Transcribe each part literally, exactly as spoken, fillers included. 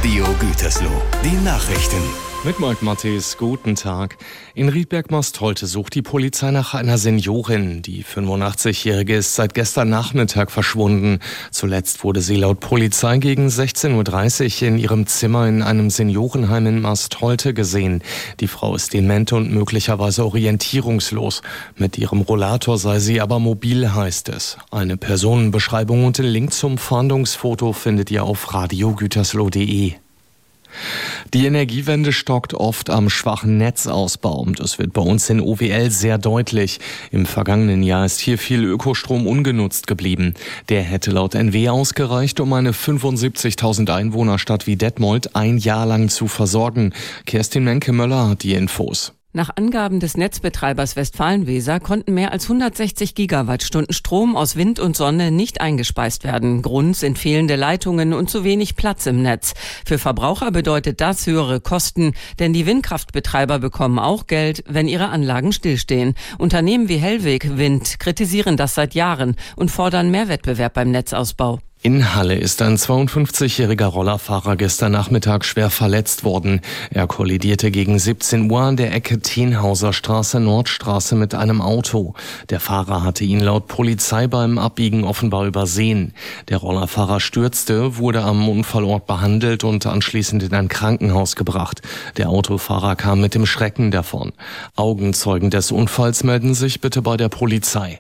Radio Gütersloh, die Nachrichten. Mit Mike Matthes, guten Tag. In Riedberg-Marstholte sucht die Polizei nach einer Seniorin. Die fünfundachtzigjährige ist seit gestern Nachmittag verschwunden. Zuletzt wurde sie laut Polizei gegen sechzehn Uhr dreißig in ihrem Zimmer in einem Seniorenheim in Marstholte gesehen. Die Frau ist dement und möglicherweise orientierungslos. Mit ihrem Rollator sei sie aber mobil, heißt es. Eine Personenbeschreibung und den Link zum Fahndungsfoto findet ihr auf radio gütersloh punkt de. Die Energiewende stockt oft am schwachen Netzausbau. Das wird bei uns in O W L sehr deutlich. Im vergangenen Jahr ist hier viel Ökostrom ungenutzt geblieben. Der hätte laut N W ausgereicht, um eine fünfundsiebzigtausend Einwohnerstadt wie Detmold ein Jahr lang zu versorgen. Kerstin Menke-Möller hat die Infos. Nach Angaben des Netzbetreibers Westfalen-Weser konnten mehr als hundertsechzig Gigawattstunden Strom aus Wind und Sonne nicht eingespeist werden. Grund sind fehlende Leitungen und zu wenig Platz im Netz. Für Verbraucher bedeutet das höhere Kosten, denn die Windkraftbetreiber bekommen auch Geld, wenn ihre Anlagen stillstehen. Unternehmen wie Hellweg Wind kritisieren das seit Jahren und fordern mehr Wettbewerb beim Netzausbau. In Halle ist ein zweiundfünfzigjähriger Rollerfahrer gestern Nachmittag schwer verletzt worden. Er kollidierte gegen siebzehn Uhr an der Ecke Tenhauser Straße Nordstraße mit einem Auto. Der Fahrer hatte ihn laut Polizei beim Abbiegen offenbar übersehen. Der Rollerfahrer stürzte, wurde am Unfallort behandelt und anschließend in ein Krankenhaus gebracht. Der Autofahrer kam mit dem Schrecken davon. Augenzeugen des Unfalls melden sich bitte bei der Polizei.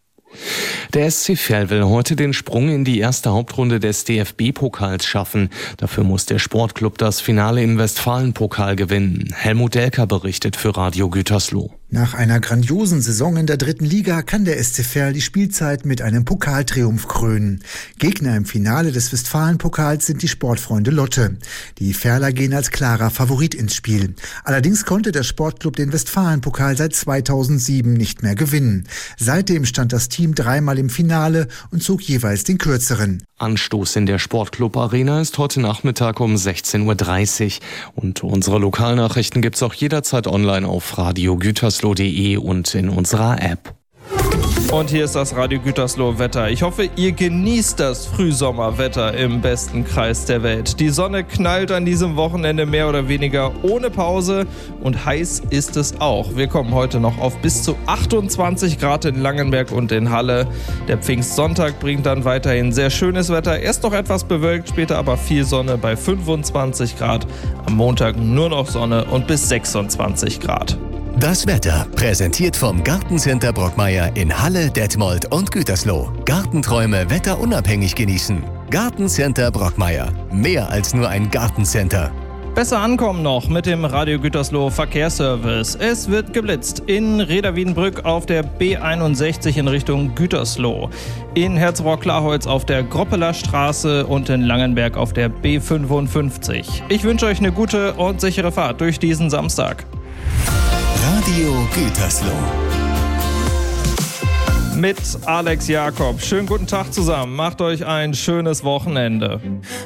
Der S C Verl will heute den Sprung in die erste Hauptrunde des D F B-Pokals schaffen. Dafür muss der Sportclub das Finale im Westfalen-Pokal gewinnen. Helmut Delker berichtet für Radio Gütersloh. Nach einer grandiosen Saison in der dritten Liga kann der S C Verl die Spielzeit mit einem Pokaltriumph krönen. Gegner im Finale des Westfalen-Pokals sind die Sportfreunde Lotte. Die Verler gehen als klarer Favorit ins Spiel. Allerdings konnte der Sportclub den Westfalen-Pokal seit zweitausendsieben nicht mehr gewinnen. Seitdem stand das Team dreimal im Finale und zog jeweils den kürzeren. Anstoß in der Sportclub-Arena ist heute Nachmittag um sechzehn Uhr dreißig. Und unsere Lokalnachrichten gibt's auch jederzeit online auf radio gütersloh punkt de und in unserer App. Und hier ist das Radio Gütersloh Wetter. Ich hoffe, ihr genießt das Frühsommerwetter im besten Kreis der Welt. Die Sonne knallt an diesem Wochenende mehr oder weniger ohne Pause und heiß ist es auch. Wir kommen heute noch auf bis zu achtundzwanzig Grad in Langenberg und in Halle. Der Pfingstsonntag bringt dann weiterhin sehr schönes Wetter. Erst noch etwas bewölkt, später aber viel Sonne bei fünfundzwanzig Grad. Am Montag nur noch Sonne und bis sechsundzwanzig Grad. Das Wetter präsentiert vom Gartencenter Brockmeier in Halle, Detmold und Gütersloh. Gartenträume wetterunabhängig genießen. Gartencenter Brockmeier. Mehr als nur ein Gartencenter. Besser ankommen noch mit dem Radio Gütersloh Verkehrsservice. Es wird geblitzt in Reda-Wiedenbrück auf der B einundsechzig in Richtung Gütersloh, in Herzbrock-Klarholz auf der Groppeler Straße und in Langenberg auf der B fünfundfünfzig. Ich wünsche euch eine gute und sichere Fahrt durch diesen Samstag. Radio Gütersloh. Mit Alex Jakob. Schönen guten Tag zusammen. Macht euch ein schönes Wochenende.